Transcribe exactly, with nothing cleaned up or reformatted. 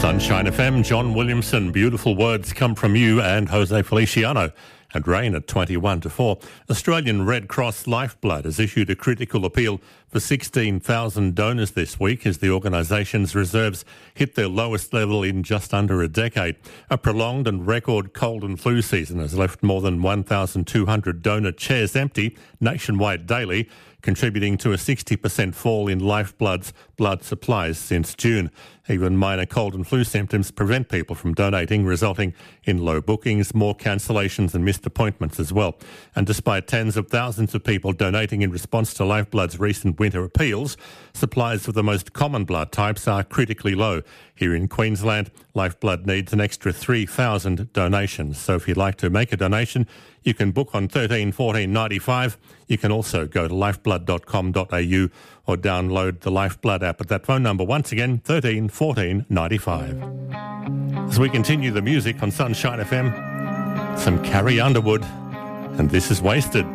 Sunshine F M, John Williamson, beautiful words come from you and Jose Feliciano. And rain at twenty-one to four. Australian Red Cross Lifeblood has issued a critical appeal for sixteen thousand donors this week as the organisation's reserves hit their lowest level in just under a decade. A prolonged and record cold and flu season has left more than one thousand two hundred donor chairs empty nationwide daily, contributing to a sixty percent fall in Lifeblood's blood supplies since June. Even minor cold and flu symptoms prevent people from donating, resulting in low bookings, more cancellations and missed appointments as well. And despite tens of thousands of people donating in response to Lifeblood's recent winter appeals, supplies of the most common blood types are critically low. Here in Queensland, Lifeblood needs an extra three thousand donations. So if you'd like to make a donation, you can book on thirteen fourteen ninety-five. You can also go to lifeblood dot com dot a u or download the Lifeblood app at that phone number. Once again, thirteen fourteen ninety-five. As we continue the music on Sunshine F M, some Carrie Underwood, and this is Wasted.